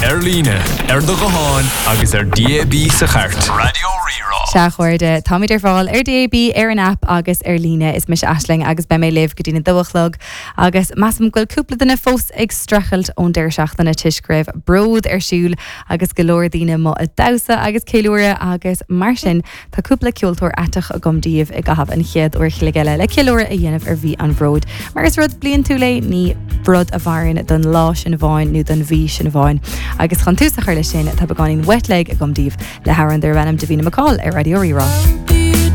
Líne, do Goháin agus DAB sa cheart. Radio Rerá. Seachuirde, Tommy Derfáil DAB an app agus Líne is mis Aisling agus be mé liv go dtína dulachlog agus massam goil cúpla duna fós ag strachelt ón deir seachtainna tuiscríobh brod siúl agus golóir dtína mo a dausa agus céúire agus mar sin tá cúpla ceoltóir atach a gomdíomh ag gahab an chiad or chligeile le ceúire a dhéanamh bhí an bród. Mar is rud blion tú le ní brod a bharin don lá sin bháin nó don bhí sin bháin. Agus chun túsa chuir le sin tá beáin wetleg a gomdíomh le haran der bhenam Davina McCall ar Radio Rerá.